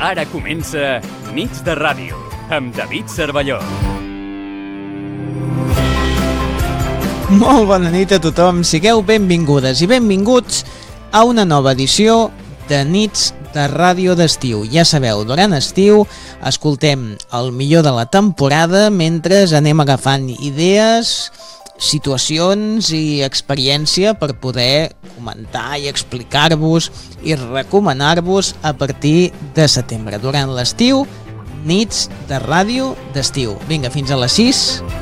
Ara comença Nits de Ràdio, amb David Cervelló. Molt bona nit a tothom, sigueu benvingudes i benvinguts a una nova edició de Nits de Ràdio d'estiu. Ja sabeu, durant estiu escoltem el millor de la temporada mentre anem agafant idees, situacions i experiència per poder comentar i explicar-vos i recomanar-vos a partir de setembre. Durant l'estiu, Nits de Ràdio d'estiu. Vinga, fins a les 6.